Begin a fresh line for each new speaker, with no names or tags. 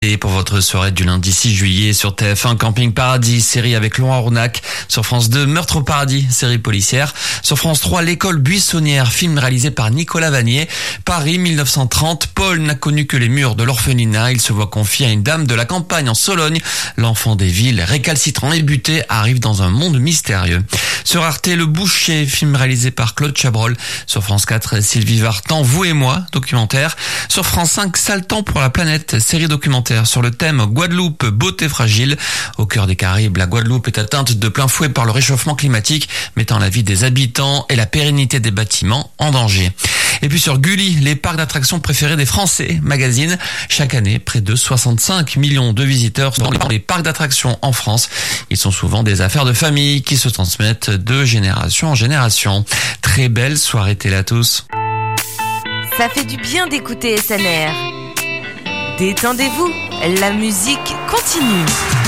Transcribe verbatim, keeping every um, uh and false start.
Et pour votre soirée du lundi six juillet sur T F un, Camping Paradis, série avec Laurent Rournac. Sur France deux, Meurtre au paradis, série policière. Sur France trois, L'école buissonnière, film réalisé par Nicolas Vanier. Paris mille neuf cent trente, Paul n'a connu que les murs de l'orphelinat. Il se voit confier à une dame de la campagne en Sologne. L'enfant des villes, récalcitrant et buté, arrive dans un monde mystérieux. Sur Arte, Le Boucher, film réalisé par Claude Chabrol. Sur France quatre, Sylvie Vartan, Vous et moi, documentaire. Sur France cinq, Sale temps pour la planète, série documentaire sur le thème Guadeloupe, beauté fragile. Au cœur des Caraïbes, la Guadeloupe est atteinte de plein fouet par le réchauffement climatique, mettant la vie des habitants et la pérennité des bâtiments en danger. Et puis sur Gulli, les parcs d'attractions préférés des Français, magazine. Chaque année, près de soixante-cinq millions de visiteurs sont dans les parcs d'attractions en France. Ils sont souvent des affaires de famille qui se transmettent de génération en génération. Très belle soirée télé à tous.
Ça fait du bien d'écouter S N R. Détendez-vous, la musique continue.